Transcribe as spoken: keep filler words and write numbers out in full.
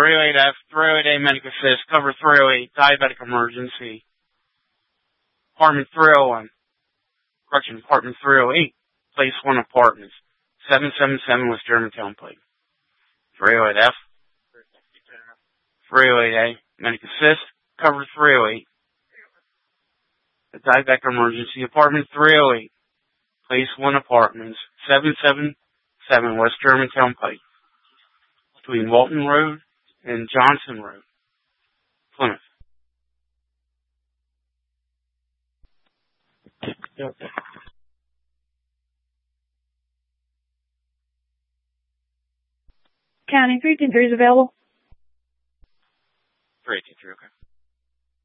three oh eight F, three oh eight A, medical assist, cover three oh eight, diabetic emergency. Apartment three oh one, correction, apartment three oh eight, place one apartments, seven seven seven West Germantown Pike. three oh eight F, three oh eight A, medical assist, cover three oh eight. The diabetic emergency, apartment three oh eight, place one apartments, seven seven seven West Germantown Pike, between Walton Road and Johnson Road, Plymouth. County three ten three is available. three eighteen three, okay.